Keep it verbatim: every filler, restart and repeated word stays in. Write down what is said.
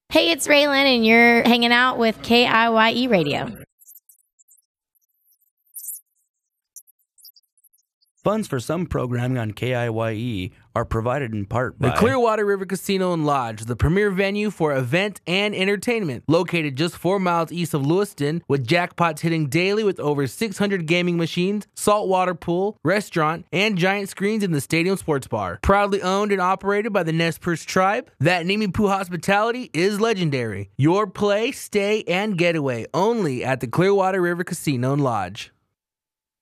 Hey, it's Raylan, and you're hanging out with K I Y E Radio. Funds for some programming on K I Y E are provided in part by the Clearwater River Casino and Lodge, the premier venue for event and entertainment, located just four miles east of Lewiston, with jackpots hitting daily with over six hundred gaming machines, saltwater pool, restaurant, and giant screens in the stadium sports bar. Proudly owned and operated by the Nez Perce tribe, that Nimipu hospitality is legendary. Your play, stay, and getaway only at the Clearwater River Casino and Lodge.